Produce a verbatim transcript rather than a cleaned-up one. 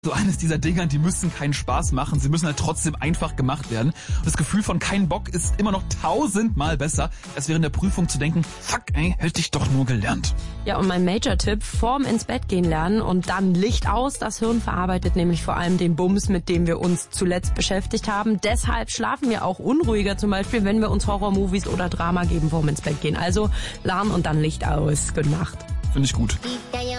So eines dieser Dinger, die müssen keinen Spaß machen, sie müssen halt trotzdem einfach gemacht werden. Und das Gefühl von kein Bock ist immer noch tausendmal besser, als während der Prüfung zu denken, fuck ey, hätte ich doch nur gelernt. Ja, und mein Major-Tipp, vorm ins Bett gehen lernen und dann Licht aus. Das Hirn verarbeitet nämlich vor allem den Bums, mit dem wir uns zuletzt beschäftigt haben. Deshalb schlafen wir auch unruhiger, zum Beispiel, wenn wir uns Horror-Movies oder Drama geben vorm ins Bett gehen. Also lernen und dann Licht aus. Gute Nacht. Finde ich gut.